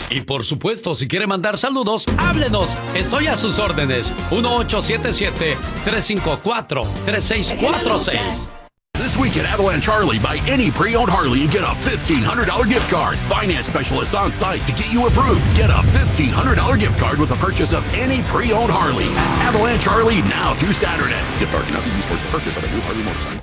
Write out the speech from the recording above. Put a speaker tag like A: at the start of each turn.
A: Y por supuesto, si quiere mandar saludos, háblenos. Estoy a sus órdenes. 1877-354-3646.
B: This week at Avalanche Harley, buy any pre-owned Harley and get a $1,500 gift card. Finance specialists on site to get you approved. Get a $1,500 gift card with the purchase of any pre-owned Harley. Avalanche Harley now through Saturday. Gift card cannot be used towards the purchase of a new Harley motorcycle.